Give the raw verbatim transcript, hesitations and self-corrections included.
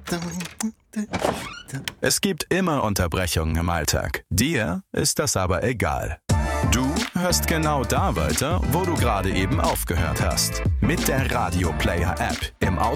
Es gibt immer Unterbrechungen im Alltag. Dir ist das aber egal. Du hörst genau da weiter, wo du gerade eben aufgehört hast. Mit der Radio Player App im Auto